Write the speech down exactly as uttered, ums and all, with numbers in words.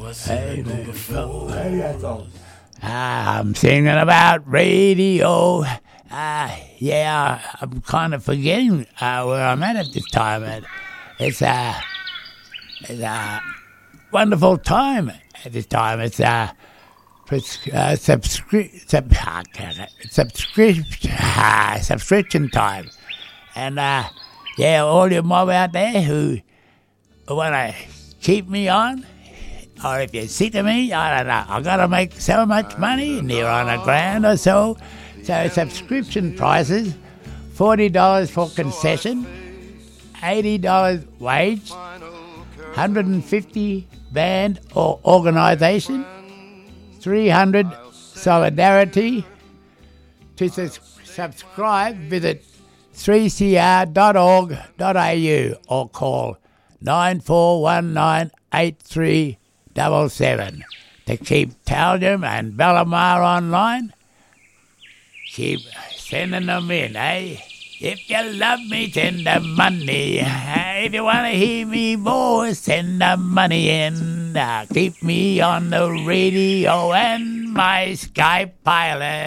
Hey, man. Oh, hey, that's all. Ah, I'm singing about radio. Uh, yeah, I'm kind of forgetting uh, where I'm at at this time. It, it's, a, it's a wonderful time at this time. It's a pres- uh, subscri- sub- uh, subscription, uh, subscription time. And, uh, yeah, all your mob out there who want to keep me on, or if you're sick of me, I don't know, I've got to make so much money, near on a grand or so. So subscription prices, forty dollars for concession, eighty dollars wage, one hundred fifty dollars band or organisation, three hundred dollars solidarity. To sus- subscribe, visit three c r dot org dot a u or call nine four one nine eight three seven seven to keep Taldum and Bellamar online. Keep sending them in, eh? If you love me, send the money. If you want to hear me more, send the money in. Uh, keep me on the radio and my Skype pilot.